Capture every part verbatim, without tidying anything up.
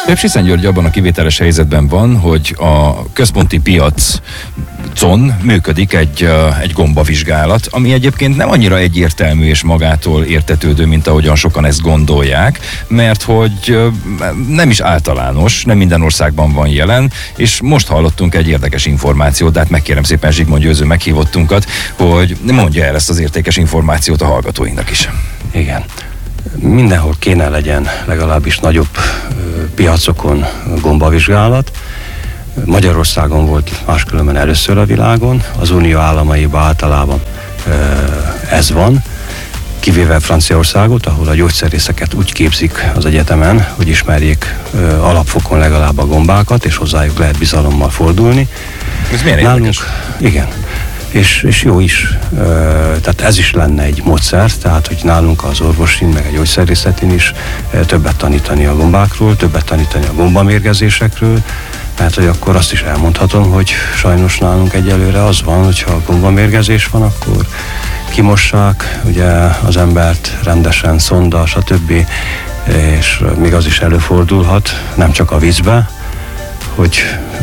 Pepsi-Szentgyörgy abban a kivételes helyzetben van, hogy a központi piacon működik egy, egy gombavizsgálat, ami egyébként nem annyira egyértelmű és magától értetődő, mint ahogyan sokan ezt gondolják, mert hogy nem is általános, nem minden országban van jelen, és most hallottunk egy érdekes információt, de hát megkérem szépen Zsigmond Győző meghívottunkat, hogy mondja el ezt az értékes információt a hallgatóinknak is. Igen. Mindenhol kéne legyen legalábbis nagyobb piacokon gombavizsgálat. Magyarországon volt máskülönben először a világon, az unió államaiban általában ez van, kivéve Franciaországot, ahol a gyógyszerészeket úgy képzik az egyetemen, hogy ismerjék alapfokon legalább a gombákat, és hozzájuk lehet bizalommal fordulni. Ez milyen Nálunk, érdekes? Igen. És, és jó is, tehát ez is lenne egy módszer, tehát hogy nálunk az orvosin, meg a gyógyszerészetén is többet tanítani a gombákról, többet tanítani a gombamérgezésekről, mert hogy akkor azt is elmondhatom, hogy sajnos nálunk egyelőre az van, hogyha a gombamérgezés van, akkor kimossák ugye az embert rendesen, szonda, stb. És még az is előfordulhat, nem csak a vízbe, hogy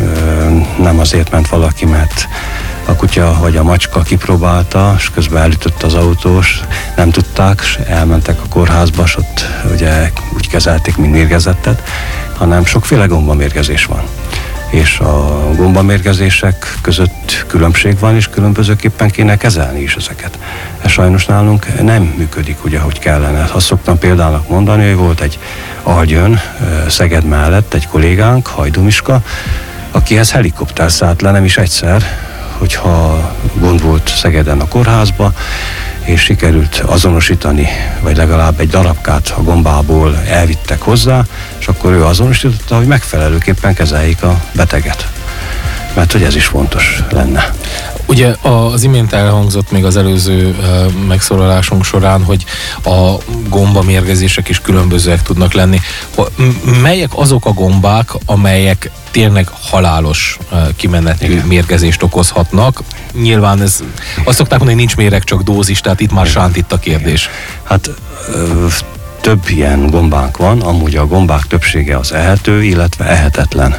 nem azért ment valaki, mert a kutya vagy a macska kipróbálta, és közben elütött az autós, nem tudták, és elmentek a kórházba, és ott ugye úgy kezelték, mint mérgezettet, hanem sokféle gombamérgezés van. És a gombamérgezések között különbség van, és különbözőképpen kéne kezelni is ezeket. Ez sajnos nálunk nem működik úgy, ahogy kellene. Azt szoktam példának mondani, hogy volt egy Algyön, Szeged mellett egy kollégánk, Hajdú Miska, akihez helikopter szállt le, nem is egyszer, hogyha gond volt Szegeden a kórházba, és sikerült azonosítani, vagy legalább egy darabkát a gombából elvittek hozzá, és akkor ő azonosította, hogy megfelelőképpen kezeljék a beteget. Mert hogy ez is fontos lenne. Ugye az imént elhangzott még az előző megszólalásunk során, hogy a gombamérgezések is különbözőek tudnak lenni. Melyek azok a gombák, amelyek tényleg halálos kimenetű Igen. mérgezést okozhatnak? Nyilván ez, azt szokták mondani, hogy nincs méreg, csak dózis, tehát itt már sánt itt a kérdés. Hát ö, több ilyen gombánk van, amúgy a gombák többsége az ehető, illetve ehetetlen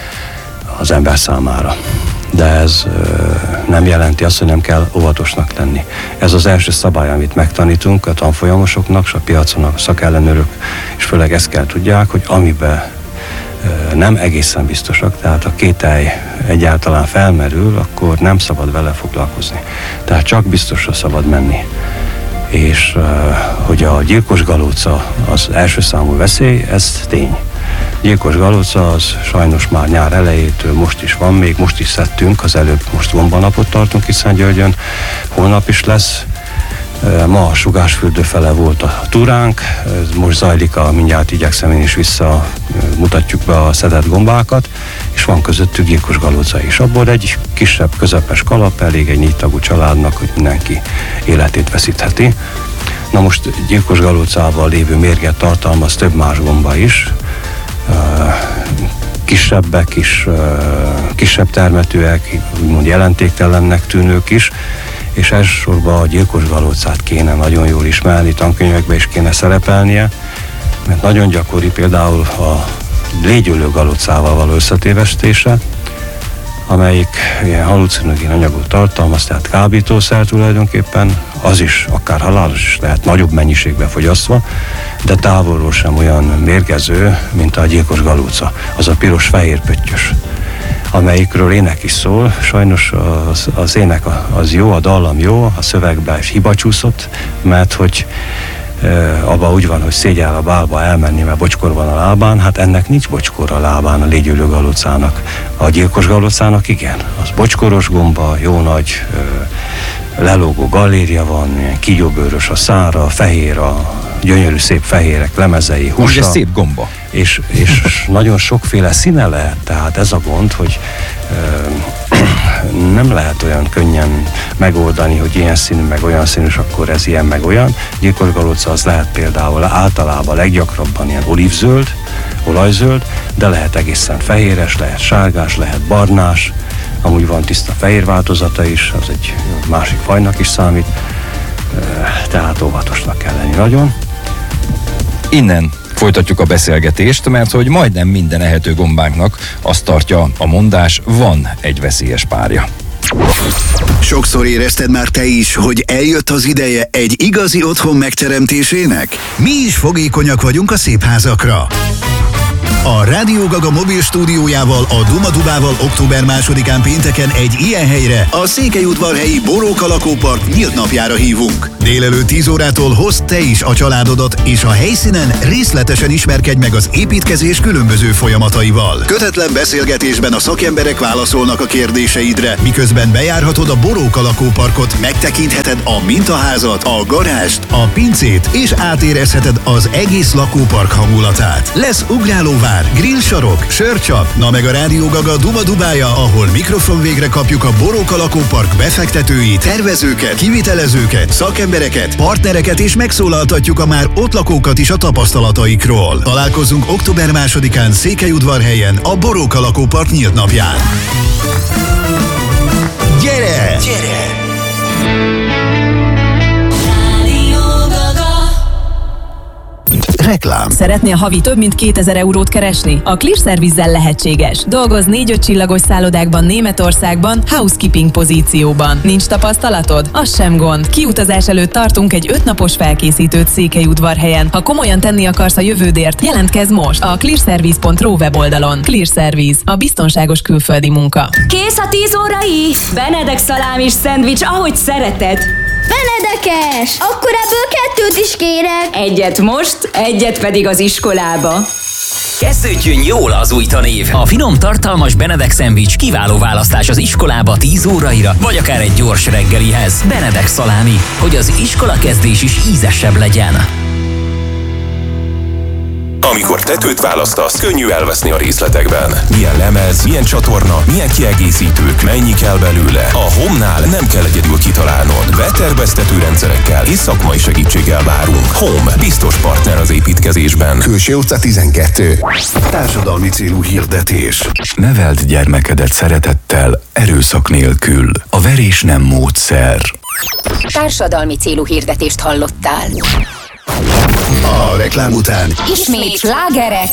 az ember számára. De ez ö, nem jelenti azt, hogy nem kell óvatosnak lenni. Ez az első szabály, amit megtanítunk a tanfolyamosoknak, és a piacon a szakellenőrök, és főleg ezt kell tudják, hogy amiben ö, nem egészen biztosak, tehát a kételj egyáltalán felmerül, akkor nem szabad vele foglalkozni. Tehát csak biztosra szabad menni. És ö, hogy a gyilkos galóca az első számú veszély, ez tény. Gyilkos galóca az sajnos már nyár elejétől most is van, még most is szedtünk, az előbb most gombanapot tartunk itt Szentgyörgyön, holnap is lesz. Ma a Sugásfürdő fele volt a túránk, most zajlik a, mindjárt igyekszem én is vissza, mutatjuk be a szedett gombákat, és van közöttük gyilkos galóca is. Abból egy kisebb, közepes kalap elég egy négy tagú családnak, hogy mindenki életét veszítheti. Na most gyilkos galócával lévő mérget tartalmaz több más gomba is, kisebbek is, kisebb termetőek, úgymond jelentéktelennek tűnők is, és elsősorban a gyilkos galócát kéne nagyon jól ismerni, tankönyvekbe is kéne szerepelnie, mert nagyon gyakori például a légyölő galócával való összetévesztése, amelyik ilyen halucinogén anyagot tartalmaz, tehát kábítószer tulajdonképpen, az is akár halálos is lehet nagyobb mennyiségben fogyasztva, de távolról sem olyan mérgező, mint a gyilkos galóca, az a piros-fehér pöttyös, amelyikről ének is szól. Sajnos az, az ének az jó, a dallam jó, a szövegben is hiba csúszott, mert hogy e, abban úgy van, hogy szégyel a bálba elmenni, mert bocskor van a lábán, hát ennek nincs bocskor a lábán a légyölő galócának. A gyilkos galócának igen, az bocskoros gomba, jó nagy e, lelógó galléria van, ilyen kígyóbőrös a szára, fehér a gyönyörű szép fehérek, lemezei, húsa. Ez szép gomba. És, és nagyon sokféle színe lehet, tehát ez a gond, hogy ö, nem lehet olyan könnyen megoldani, hogy ilyen színű, meg olyan színű, és akkor ez ilyen, meg olyan. Gyilkos galóca az lehet például általában leggyakrabban ilyen olívzöld, olajzöld, de lehet egészen fehéres, lehet sárgás, lehet barnás, amúgy van tiszta fehér változata is, az egy másik fajnak is számít, tehát óvatosnak kell lenni nagyon. Innen Folytatjuk a beszélgetést, mert hogy majdnem minden ehető gombánknak azt tartja a mondás, van egy veszélyes párja. Sokszor érezted már te is, hogy eljött az ideje egy igazi otthon megteremtésének? Mi is fogékonyak vagyunk a szép házakra. A Rádió Gaga mobil stúdiójával, a Duma Dubával október másodikán pénteken egy ilyen helyre, a Székelyudvarhelyi Boróka lakópark nyílt napjára hívunk. Délelőtt tíz órától hozd te is a családodat, és a helyszínen részletesen ismerkedj meg az építkezés különböző folyamataival. Kötetlen beszélgetésben a szakemberek válaszolnak a kérdéseidre, miközben bejárhatod a Boróka lakóparkot, megtekintheted a mintaházat, a garást, a pincét, és átérezheted az egész lakópark hangulatát. Lesz ugrálóvár, grillsarok, sörcsap, na meg a Rádió Gaga Duma Dubája, ahol mikrofon végre kapjuk a Boróka lakópark befektetőit, tervezőket, kivitelezőket, szakembereket, partnereket, és megszólaltatjuk a már ott lakókat is a tapasztalataikról. Találkozunk október másodikán Székelyudvarhelyen, a Boróka lakópark nyílt napján. Gyere! Gyere! Reklám. Szeretné a havi több mint kétezer eurót keresni? A Clear Service-zel lehetséges. Dolgoz négy-öt csillagos szállodákban Németországban, housekeeping pozícióban. Nincs tapasztalatod? Az sem gond. Kiutazás előtt tartunk egy ötnapos felkészítőt Székelyudvarhelyen. Ha komolyan tenni akarsz a jövődért, jelentkezz most a clearservice pont ro weboldalon. Clear Service. A biztonságos külföldi munka. Kész a tíz órai? Benedek szalámis szendvics, ahogy szereted. Benedekes! Akkor ebből kettőt is kérek. Egyet most, egyet pedig az iskolába. Kezdődjön jól az új tanév! A finom, tartalmas Benedek szendvics kiváló választás az iskolába tíz óraira, vagy akár egy gyors reggelihez. Benedek szalámi, hogy az iskolakezdés is ízesebb legyen. Amikor tetőt választasz, könnyű elveszni a részletekben. Milyen lemez, milyen csatorna, milyen kiegészítők, mennyi kell belőle. A Home-nál nem kell egyedül kitalálnod. Beterveztető rendszerekkel és szakmai segítséggel várunk. Home, biztos partner az építkezésben. Külső utca tizenkettő. Társadalmi célú hirdetés. Neveld gyermekedet szeretettel, erőszak nélkül. A verés nem módszer. Társadalmi célú hirdetést hallottál. A reklám után ismét slágerek